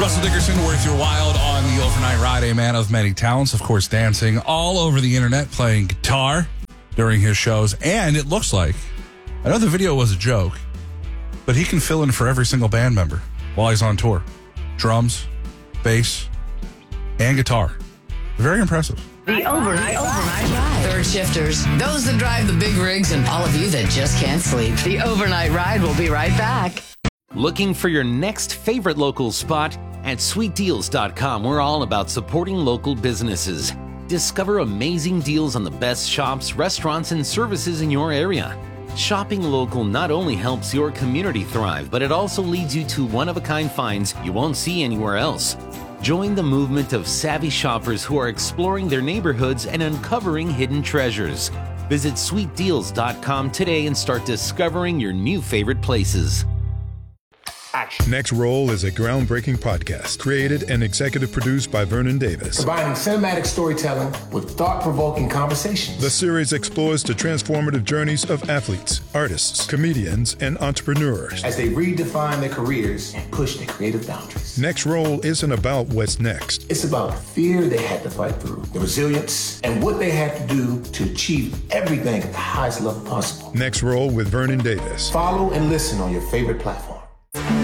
Russell Dickerson, Worth Your Wild on the Overnight Ride, a man of many talents, of course, dancing all over the internet, playing guitar during his shows. And it looks like, I know the video was a joke, but he can fill in for every single band member while he's on tour. Drums, bass, and guitar. Very impressive. The Overnight Ride. Third shifters, those that drive the big rigs, and all of you that just can't sleep. The Overnight Ride will be right back. Looking for your next favorite local spot? At sweetdeals.com, we're all about supporting local businesses. Discover amazing deals on the best shops, restaurants, and services in your area. Shopping local not only helps your community thrive, but it also leads you to one-of-a-kind finds you won't see anywhere else. Join the movement of savvy shoppers who are exploring their neighborhoods and uncovering hidden treasures. Visit sweetdeals.com today and start discovering your new favorite places. Next Roll is a groundbreaking podcast created and executive produced by Vernon Davis. Combining cinematic storytelling with thought-provoking conversations. The series explores the transformative journeys of athletes, artists, comedians, and entrepreneurs as they redefine their careers and push their creative boundaries. Next Roll isn't about what's next. It's about the fear they had to fight through, the resilience, and what they had to do to achieve everything at the highest level possible. Next Roll with Vernon Davis. Follow and listen on your favorite platform.